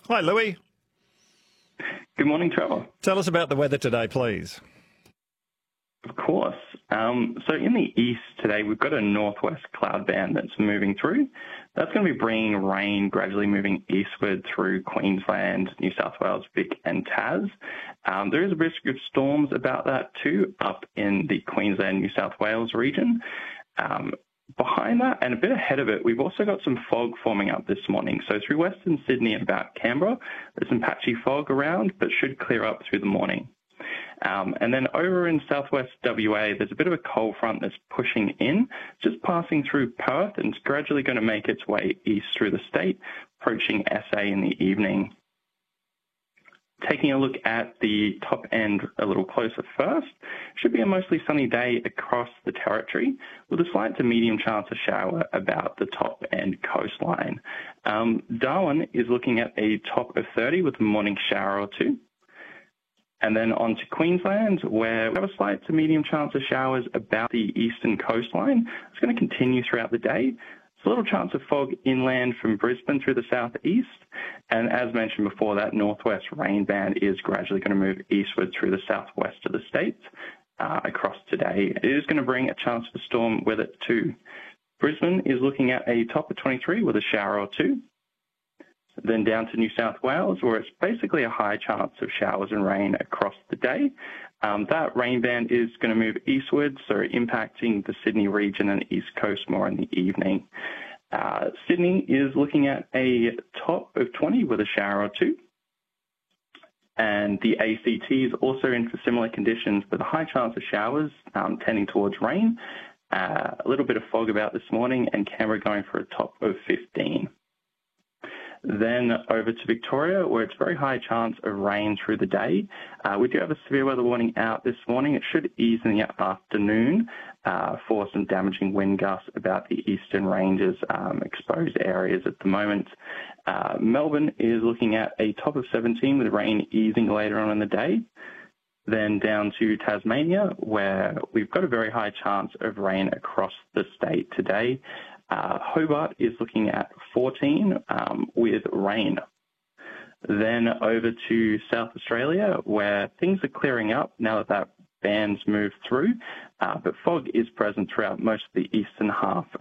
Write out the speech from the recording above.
Hi, Louis. Good morning, Trevor. Tell us about the weather today, please. Of course. So in the east today, we've got a northwest cloud band that's moving through. That's going to be bringing rain gradually moving eastward through Queensland, New South Wales, Vic and Tas. There is a risk of storms about that too up in the Queensland, New South Wales region. Behind that and a bit ahead of it, we've also got some fog forming up this morning. So through Western Sydney and about Canberra, there's some patchy fog around, but should clear up through the morning. And then over in southwest WA, there's a bit of a cold front that's pushing in, just passing through Perth, and it's gradually going to make its way east through the state, approaching SA in the evening. Taking a look at the top end a little closer first, should be a mostly sunny day across the territory with a slight to medium chance of shower about the top end coastline. Darwin is looking at a top of 30 with a morning shower or two. And then on to Queensland, where we have a slight to medium chance of showers about the eastern coastline. It's going to continue throughout the day. There's a little chance of fog inland from Brisbane through the southeast. And as mentioned before, that northwest rain band is gradually going to move eastward through the southwest of the state across today. It is going to bring a chance of a storm with it too. Brisbane is looking at a top of 23 with a shower or two. Then down to New South Wales, where it's basically a high chance of showers and rain across the day. That rain band is going to move eastward, so impacting the Sydney region and the east coast more in the evening. Sydney is looking at a top of 20 with a shower or two. And the ACT is also in for similar conditions with a high chance of showers tending towards rain. A little bit of fog about this morning, and Canberra going for a top of 15. Then over to Victoria, where it's very high chance of rain through the day. We do have a severe weather warning out this morning. It should ease in the afternoon for some damaging wind gusts about the eastern ranges exposed areas at the moment. Melbourne is looking at a top of 17 with rain easing later on in the day. Then down to Tasmania, where we've got a very high chance of rain across the state today. Hobart is looking at 14 with rain. Then over to South Australia, where things are clearing up now that band's moved through, but fog is present throughout most of the eastern half